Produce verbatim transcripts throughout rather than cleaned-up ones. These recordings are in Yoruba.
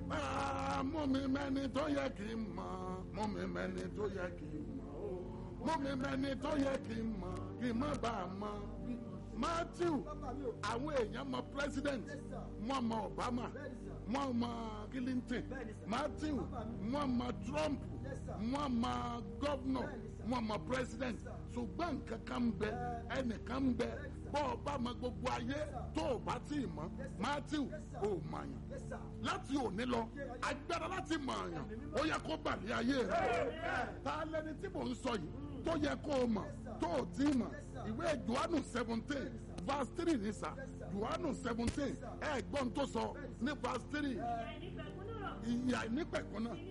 mú mi mẹ́ni tó yẹ kí n mọ̀ mú mi mẹ́ni tó yẹ kí n mọ̀ mú mi mẹ́ni tó yẹ kí n mọ̀ kí n má bàa mọ̀. Matthew, àwọn èèyàn mọ president, wọ́n mọ Obama, wọ́n mọ Clinton. Matthew, wọ́n mọ Trump, wọ́n mọ governor, wọ́n mọ president. Ṣùgbọ́n nǹkan kan ń bẹ, ẹnìkan ń bẹ, bọ́ ọ bá mọ gbogbo ayé tó o bá tí ì mọ̀. Matthew, o mọ̀ yàn. Láti òní lọ, agbára láti mọ̀ yàn, ó yẹ kó bàlẹ́ ayé rẹ̀. Ta lẹni tí mò ń sọ yìí tó yẹ kó o mọ̀ tó o tí ì mọ̀? Ìwé Jòhánù seventeen verse three ní sà. Jòhánù seventeen ẹ gbọ́n tó sọ ní verse three. Ìyà ìnípẹ̀kún náà.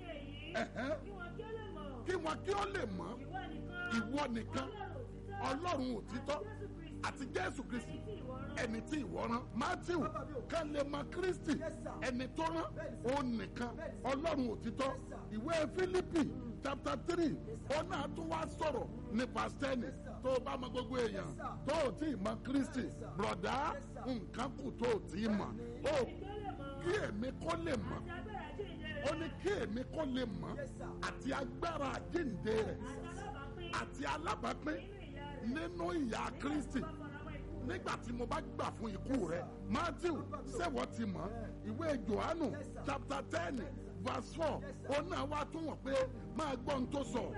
Kí wọn kí ó lè mọ̀ ìwọ nìkan Ọlọ́run òtítọ́ àti Jésù Kristi ẹni tí ìwọ rán. Matthew kan lè mọ̀ Kristi ẹni tó rán òun nìkan Ọlọ́run òtítọ́. Ìwé Fílípì chapter three ó náà tún wá sọ̀rọ̀ ní verse ten. Tó o bá mọ̀ gbogbo èèyàn tó o tí ì mọ̀ Kristi bùrọ̀dá nǹkan kù tó o tí ì mọ̀. Ó kí èmi kó lè mọ̀ ó ní kí èmi kó lè mọ̀ àti agbára àjíǹde rẹ̀ àti alábàápín nínú ìyà Kristi nígbà tí mo bá gbà fún ikú rẹ̀. Matthew ṣèwọ́ ti mọ̀. Ìwé Jòhánù chapter ten verse four ó náà wá tún wọ̀n pé máa gbọ́ ohun tó sọ.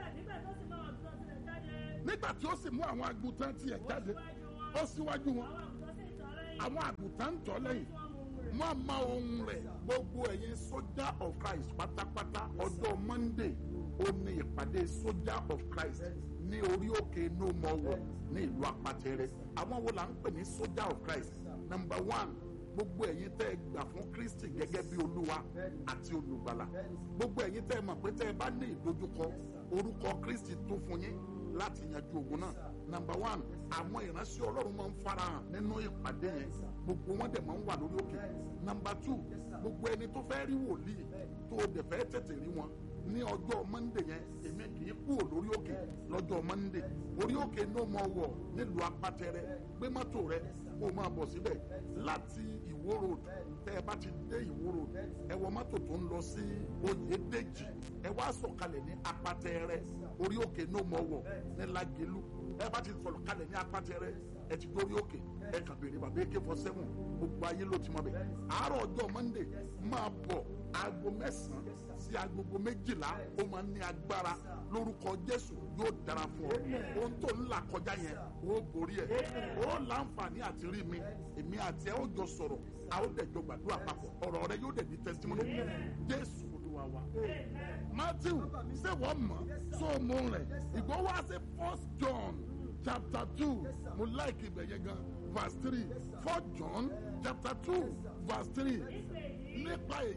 Nígbà tí ó sì mú àwọn àgùntàn tiẹ̀ jáde ó síwájú wọn, àwọn àgùntàn ń tọ̀ lẹ́yìn, wọ́n mọ ohùn rẹ̀. Gbogbo ẹ̀yin soldier of Christ pátápátá ọjọ́ Monday ó ní ìpàdé soldier of Christ ní orí òkè no more war ní ìlú Apátẹrẹ. Àwọn wo là ń pè ní soldier of Christ? Number one, gbogbo ẹ̀yin tẹ́ ẹ gbà fún Kristi gẹ́gẹ́ bí Olúwa àti Olùgbàlà. Gbogbo ẹ̀yin tẹ́ ẹ mọ̀ pé tẹ́ ẹ bá ní ìdojúkọ orúkọ Kristi tó fún yín láti yanjú ogun náà. Number one, àwọn ìránṣẹ́ Ọlọ́run máa ń farahàn nínú ìpàdé yẹn, gbogbo wọn dẹ̀ máa ń wà lórí òkè. Number two, gbogbo ẹni tó fẹ́ rí wòlíì tó o dẹ̀ fẹ́ tètè rí wọn ní ọjọ́ Monday yẹn, èmi kì í kúrò lórí òkè lọ́jọ́ Monday. Orí òkè no more war nílùú Apátẹrẹ. Gbé mọ́tò rẹ kó o máa bọ̀ síbẹ̀ láti Ìwó road. Tẹ́ ẹ bá ti dé Ìwó road, ẹ wọ mọ́tò tó ń lọ sí Oyèdèjì, ẹ wá sọ̀kalẹ̀ ní Apátẹrẹ. Orí òkè no more war ní Lágẹ̀lú. Ẹ bá ti sọ̀kalẹ̀ ní Apátẹrẹ, ẹ ti dórí òkè, ẹ kàn béèrè bàbá A K forty-seven, gbogbo ayé ló ti mọ̀ bẹ́ẹ̀. Àárọ̀ ọjọ́ Monday máa bọ̀ aago mẹ́sàn-án sí agogo méjìlá, ó máa ní agbára lórúkọ Jésù. Yóò dára fún ọ. Ohun tó ń là kọjá yẹn ó borí ẹ. Ó láǹfààní àti rí mi, èmi àti ẹ ó jọ sọ̀rọ̀, a ó dẹ̀ jọ gbàdúrà papọ̀. Ọ̀rọ̀ rẹ yóò dẹ̀ di testimony. Jésù Olúwa wa. Matthew ṣé wọ́n mọ̀ sóòmù rẹ̀? Ìgbó wá sí First John chapter two, mo like ibẹ̀ yẹn gan, verse three. First John chapter two verse three. Nípa èyí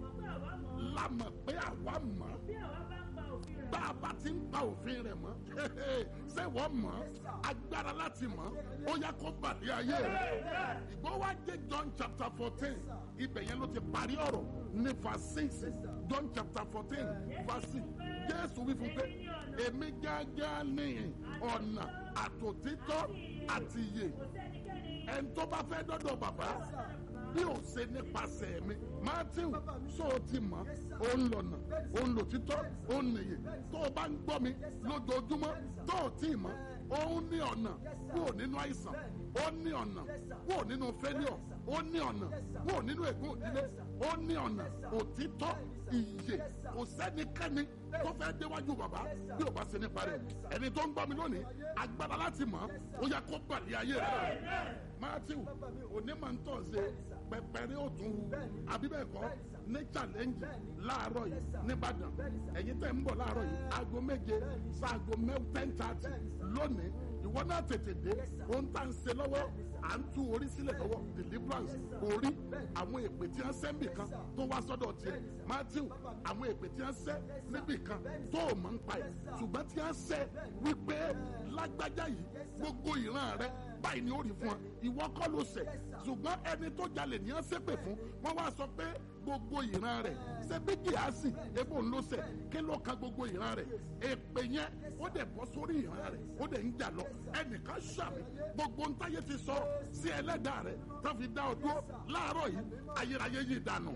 la mọ̀ pé àwa mọ̀ bá a bá ti ń pa òfin rẹ̀ mọ́. Ṣé wọ́n mọ̀ agbára láti mọ̀? Ó yẹ kó bàlẹ́ ayé rẹ̀. Ìgbó wá dé John chapter fourteen, ibẹ̀ yẹn ló ti parí ọ̀rọ̀ ní verse six. John chapter fourteen verse six. Jésù wí fún pé èmi gángan ní ọ̀nà àtòtítọ́ àti ìyè. Ẹni tó bá fẹ́ dọ́dọ̀ bàbá bí ó ṣe nípasẹ̀ mi. Matthew so o ti mọ̀, ó ń lọ̀nà, ó ń lòtítọ́, ó ń nìyè. Tó o bá ń gbọ́ mi lójoojúmọ́ tó o tí ì mọ̀, ó ní ọ̀nà kúrò nínú àìsàn, ó ní ọ̀nà kúrò nínú failure, ó ní ọ̀nà kúrò nínú ègún ìdílé, ó ní ọ̀nà òtítọ́ ìyè. Kò sẹ́nikẹ́ni tó fẹ́ déwájú bàbá bí o bá ṣe nípa rẹ̀. Ẹni tó ń gbọ́ mi lónìí, agbára láti mọ̀ ó yẹ kó bàlẹ́ ayé rẹ̀. Matthew onímọ̀ ń tọ̀ ṣe pẹpẹrẹ òtún wu àbí bẹ́ẹ̀ kọ́ ní challenge láàárọ̀ yìí nìbàdàn. Ẹ̀yin tẹ̀ ń bọ̀ láàárọ̀ yìí aago méje sáago ten thirty lónìí. Ìwọ náà tètè dé. Ohun tá ń ṣe lọ́wọ́ à ń tú orí sílẹ̀ lọ́wọ́ deliverance orí. Àwọn èpè tí wọ́n ṣẹ́ níbì kan tó wá sọ́dọ̀ tiẹ̀. Matthew àwọn èpè tí wọ́n ṣẹ́ níbì kan tó o mọ̀ ń pa ẹ̀ ṣùgbọ́n tí wọ́n ṣẹ́ wípé lágbájá yìí gbogbo ìran rẹ̀ báyìí ni ó rí fún ọ. Ìwọ kọ́ ló ṣẹ̀ ṣùgbọ́n ẹni tó jalè ní ọ́n ṣépè fún. Wọ́n wá sọ pé gbogbo ìran rẹ̀ ṣé bí Gíhásì ebó ń lọ sẹ̀ kí ló kan gbogbo ìran rẹ̀ èpè yẹn ó dẹ̀ bọ́ sórí ìran rẹ̀ ó dẹ̀ ń jà lọ ẹnìkan ṣàmì gbogbo ń táyé ti sọ sí ẹlẹ́dàá rẹ̀ tó fi dá ọdún láàárọ̀ yìí ayérayé yìí dànù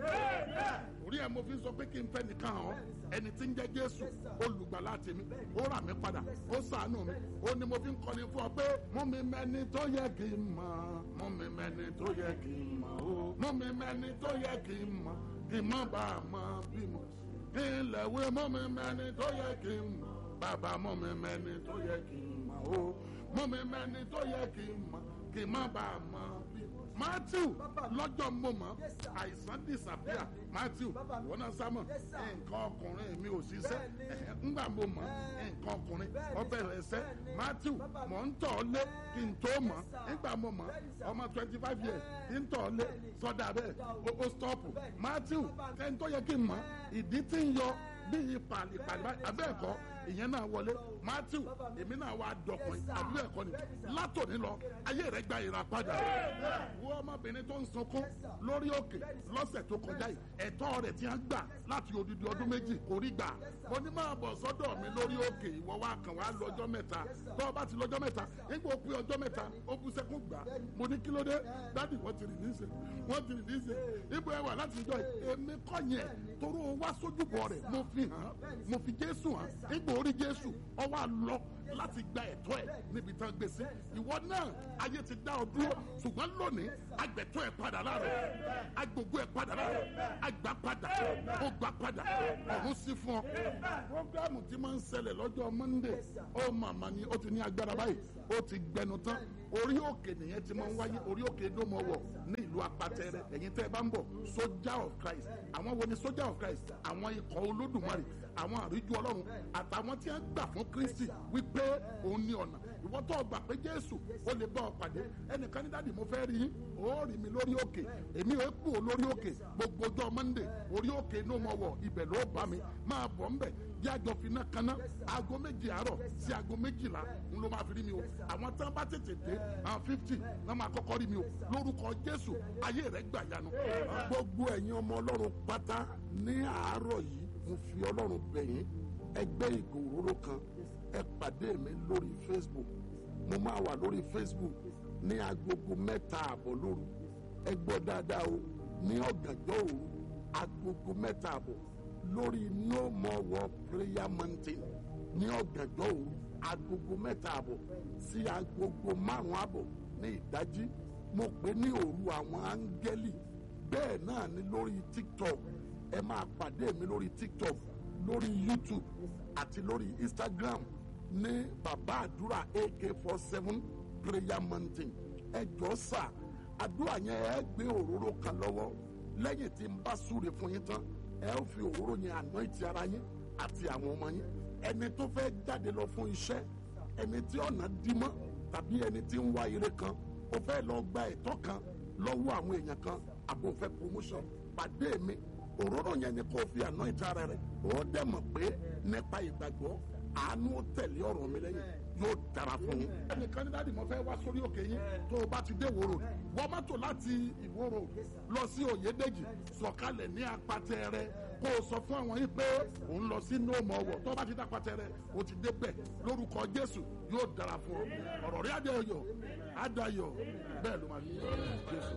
orí ẹ̀ mo fi sọ pé kí n fẹ́ nìkan hàn ẹni tí ń jẹ́ Jésù olùgbàlà tèmi ó rà mí padà ó ṣàánú mi ó ní mo fi ń kọ́ni fún ọ pé mú mi mẹ́ni tó yẹ kí n mọ̀ mú mi mẹ́ni tó yẹ kí n mọ̀ ó mú mi mẹ́ni tó yẹ kí n mọ̀ kí n mọ̀ bá a mọ̀ bí mo kí n lẹ̀wé mú mi mẹ́ni tó yẹ kí n mọ̀ bàbá mú mi mẹ́ni tó yẹ kí n mọ̀ ó mú mi mẹ́ni tó yẹ kí n mọ̀ kí n mọ̀ bá a mọ̀ bí mo. Matthew lọ́jọ́ mo mọ̀ àìsàn disappear Matthew wọ́n náà sá mọ̀ nǹkan ọkùnrin mi ò ṣiṣẹ́ ńgbà mo mọ̀ nǹkan ọkùnrin ọbẹ̀ rẹ̀ ṣẹ́ Matthew mọ̀ ń tọ̀ ọ́ lé kí n tó mọ̀ nígbà mo mọ̀ ọmọ twenty five years kí n tọ̀ ọ́ lé sọ́dà bẹ́ẹ̀ ó stop Matthew ẹni tó yẹ kí n mọ̀ ìdí tí ń yọ bí ìpàlì ìpàlì abẹ́ẹ̀kọ́ ìyẹn náà wọlé Matthew èmi náà wà dọ̀kùn àbí ẹ̀kọ́ ni látòní lọ ayé rẹ̀ gba ìràpadà wo ọmọbìnrin tó ń sunkún lórí òkè lọ́sẹ̀ tó kọjá yìí ẹ̀tọ́ rẹ̀ ti ń gbà láti odidi ọdún méjì kò rí gbà mo ní máa bọ̀ sọ́dọ̀ mi lórí òkè ìwọ wa kàn wá lọ́jọ́ mẹ́ta tó o bá ti lọ́jọ́ mẹ́ta nígbà ó pé ọjọ́ mẹ́ta ó bú sẹ́kún gbà mo ní kí ló dé dádì wọ́n ti rìlíìsì wọ́n ti rìlíìsì ibò ẹwà láti ìjọ èmi kọ́ yẹn toró wá sójúbọ rẹ̀ mo fi hàn mo fi Jésù hàn nígbà orí Jésù ọwọ́ àlọ́ láti gba ẹ̀tọ́ ẹ̀ níbi tán gbèsè ìwọ náà ayé ti dá ọ dúró ṣùgbọ́n lónìí agbẹ̀tọ́ ẹ̀ padà láàrẹ̀ agbègbè ẹ̀ padà láàrẹ̀ agbá padà ó gbá padà ọ̀hún sí fún ọ. programu ti máa ń ṣẹlẹ̀ lọ́jọ́ Monday ó màmá ni ó ti ní agbára báyìí ó ti gbẹnu tán orí òkè nìyẹn ti máa ń wáyé orí òkè Dómọwọ̀ ní ìlú Apatẹrẹ ẹ̀yin tẹ́ ẹ bá ń bọ̀ Soldier of Christ àwọn wo ni Soldier of Christ àwọn ikọ̀ Olódùmarè àwọn àríjú Ọlọ́run àtàwọn tí wọ́n gbà fún Kristi wípé òun ní ọ̀nà ìwọ tó gbà pé Jésù ó lè bá ọ pàdé ẹnìkan ní dáàdì mo fẹ́ rí yín ó rí mi lórí òkè èmi ò kú lórí òkè gbogbo ọjọ́ Monday orí òkè Dómọwọ̀ ibẹ̀ ló bá mi máa bọ̀ ńbẹ̀ bí àjọ fi náà kaná aago méjì àárọ̀ sí aago méjìlá ń ló máa fi rí mi o àwọn tí wọ́n bá tètè dé àwọn fifty náà máa kọ́kọ́ rí mi o lórúkọ Jésù ayé rẹ̀ gbà yanu. gbogbo ẹ̀yin ọmọ Ọlọ́run pátá ní àárọ̀ yìí mo fi Ọlọ́run bẹ̀ yín ẹgbẹ́ ìgò òróró kan ẹ pàdé mi lórí Facebook mo máa wà lórí Facebook ní agogo mẹ́ta àbọ̀ lóru ẹ gbọ́ dáadáa o ní ọ̀gànjọ́ òru agogo mẹ́ta àbọ̀ lórí No More War Prayer Mountain ní ọ̀gànjọ́ òru agogo mẹ́ta àbọ̀ sí agogo márùn-ún àbọ̀ ní ìdájí mo pè ní òru àwọn áńgẹ́lì bẹ́ẹ̀ náà ni lórí TikTok ẹ máa pàdé mi lórí TikTok lórí YouTube àti lórí Instagram ní bàbá àdúrà A K forty seven Prayer Mountain ẹ jọ sà àdúrà yẹn ẹ gbé òróró kan lọ́wọ́ lẹ́yìn tí n bá súre fún yín tán ẹ ó fi òróró yẹn anoint ara yín àti àwọn ọmọ yín ẹni tó fẹ́ jáde lọ fún iṣẹ́ ẹni tí ọ̀nà dí mọ́ tàbí ẹni tí ń wá ire kan ó fẹ́ lọ gba ẹ̀tọ́ kan lọ́wọ́ àwọn èèyàn kan àbò fẹ́ promotion pàdé mi òróró yẹn ni kò fi anoint ara rẹ̀ ó dẹ̀ mọ̀ pé nípa ìgbàgbọ́ àánú tẹ̀lé ọ̀rọ̀ mi lẹ́yìn yóò dára fún yín. ẹnìkan ní dáàdì mo fẹ́ wá sórí òkè yín tó o bá ti dé ìwòrò wọ́n mọ́tò láti ìwòrò lọ sí Oyèdèjì sọ̀kalẹ̀ ní Apatẹrẹ kó o sọ fún àwọn yìí pé òun lọ sí No More War tó o bá ti dá Apatẹrẹ o ti dé bẹ̀ lórúkọ Jésù yóò dára fún ọ ọ̀rọ̀ rí adéyọ̀ adayọ̀ bẹ́ẹ̀ ló máa ní Jésù.